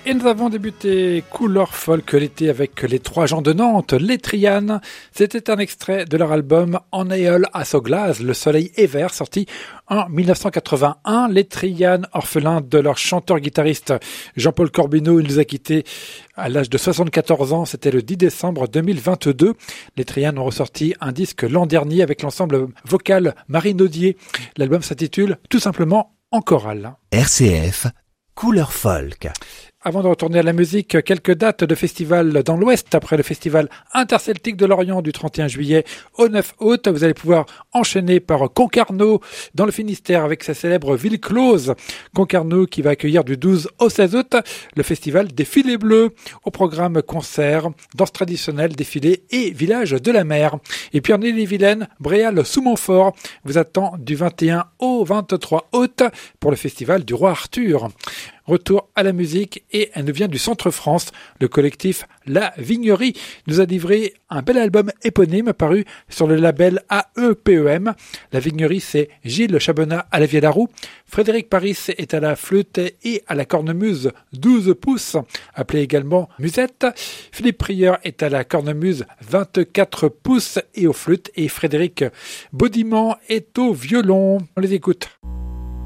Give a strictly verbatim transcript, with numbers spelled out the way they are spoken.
Et nous avons débuté Couleur Folk l'été avec les trois gens de Nantes, les Trianes. C'était un extrait de leur album En Éole à Soglas, Le Soleil est vert, sorti en dix-neuf cent quatre-vingt-un. Les Trianes, orphelins de leur chanteur-guitariste Jean-Paul Corbineau, il nous a quittés à l'âge de soixante-quatorze ans, c'était le dix décembre deux mille vingt-deux. Les Trianes ont ressorti un disque l'an dernier avec l'ensemble vocal Marie Naudier. L'album s'intitule tout simplement En chorale. R C F, Couleur Folk. Avant de retourner à la musique, quelques dates de festivals dans l'Ouest. Après le festival interceltique de Lorient du trente et un juillet au neuf août, vous allez pouvoir enchaîner par Concarneau dans le Finistère avec sa célèbre ville close. Concarneau qui va accueillir du douze au seize août le festival des Filets Bleus. Au programme concerts, danse traditionnelle, défilés et village de la mer. Et puis en Ille-et-Vilaine, Bréal sous Montfort vous attend du vingt et un au vingt-trois août pour le festival du Roi Arthur. Retour à la musique et elle nous vient du Centre-France. Le collectif La Vignerie nous a livré un bel album éponyme paru sur le label A E P E M. La Vignerie, c'est Gilles Chabonnat à la vielle-à-roue, Frédéric Paris est à la flûte et à la cornemuse douze pouces, appelée également musette. Philippe Prieur est à la cornemuse vingt-quatre pouces et aux flûtes et Frédéric Baudiment est au violon. On les écoute.